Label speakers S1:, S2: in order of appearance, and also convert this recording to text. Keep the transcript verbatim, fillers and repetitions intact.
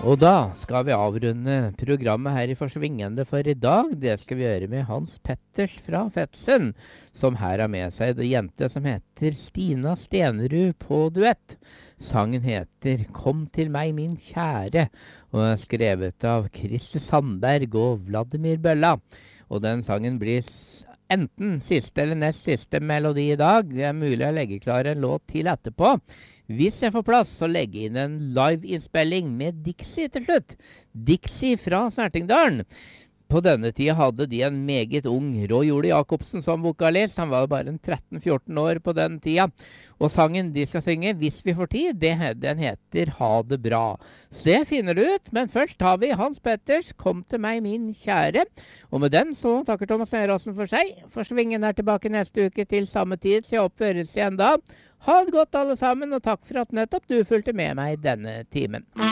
S1: Og da skal vi avrunde programmet her i Forsvingende for i dag. Det skal vi gjøre med Hans Petters fra Fetsund, som her har med seg en jente som heter Stina Stenerud på duett. Sangen heter Kom til meg min kjære, og er skrevet av Christer Sandberg og Vladimir Bølla. Og den sangen blir enten siste eller nest siste melodi i dag. Det er mulig å legge klar en låt til etterpå. Hvis jeg får plass, så legge inn en live-innspilling med Dixie til slutt. Dixie fra Snertingdalen. På denne tida hadde de en meget ung Roy Ole Jacobsen som vokalist. Han var bare en tretten fjorten år på den tida. Og sangen de skal synge, hvis vi får tid, det, den heter Ha det bra. Så det finner du ut, men først har vi Hans Petters Kom til meg min kjære. Og med den så takker Thomas Nerassen for seg. Forsvingen er tilbake neste uke til samme tid, så jeg oppføres igjen da. Ha det godt alle sammen, og takk for at nettopp du fulgte med meg denne timen.